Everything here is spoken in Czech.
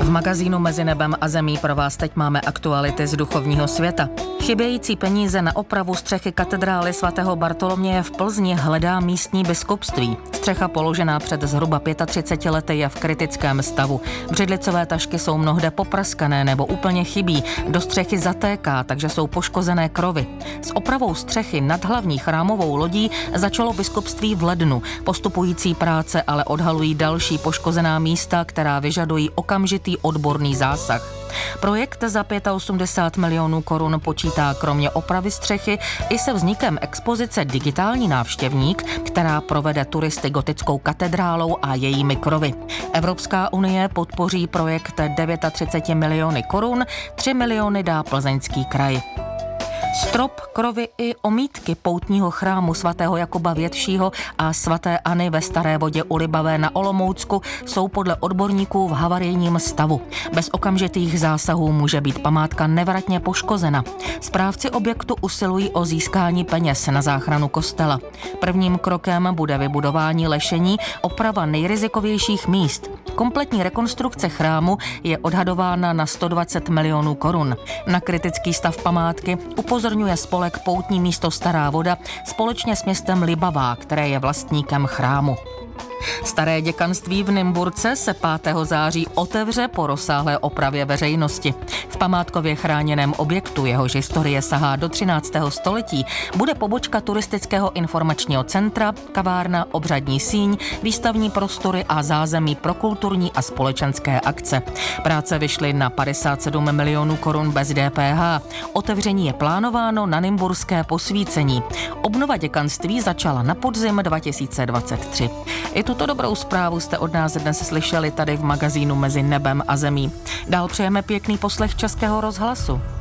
V magazínu Mezi nebem a zemí pro vás teď máme aktuality z duchovního světa. Chybějící peníze na opravu střechy katedrály svatého Bartoloměje v Plzni hledá místní biskupství. Střecha položená před zhruba 35 lety je v kritickém stavu. Břidlicové tašky jsou mnohde popraskané nebo úplně chybí. Do střechy zatéká, takže jsou poškozené krovy. S opravou střechy nad hlavní chrámovou lodí začalo biskupství v lednu. Postupující práce ale odhalují další poškozená místa, která vyžadují okamžitý odborný zásah. Projekt za 85 milionů korun počítá kromě opravy střechy i se vznikem expozice Digitální návštěvník, která provede turisty gotickou katedrálou a jejími krovy. Evropská unie podpoří projekt 39 miliony korun, 3 miliony dá Plzeňský kraj. Strop, krovy i omítky poutního chrámu svatého Jakuba Většího a svaté Anny ve Staré Vodě u Libavé na Olomoucku jsou podle odborníků v havarijním stavu. Bez okamžitých zásahů může být památka nevratně poškozena. Správci objektu usilují o získání peněz na záchranu kostela. Prvním krokem bude vybudování lešení, oprava nejrizikovějších míst. Kompletní rekonstrukce chrámu je odhadována na 120 milionů korun. Na kritický stav památky upozorňuje spolek Poutní místo Stará Voda společně s městem Libavá, které je vlastníkem chrámu. Staré děkanství v Nymburce se 5. září otevře po rozsáhlé opravě veřejnosti. V památkově chráněném objektu, jehož historie sahá do 13. století, bude pobočka turistického informačního centra, kavárna, obřadní síň, výstavní prostory a zázemí pro kulturní a společenské akce. Práce vyšly na 57 milionů korun bez DPH. Otevření je plánováno na nymburské posvícení. Obnova děkanství začala na podzim 2023. I tuto dobrou zprávu jste od nás dnes slyšeli tady v magazínu Mezi nebem a zemí. Dál přejeme pěkný poslech Českého rozhlasu.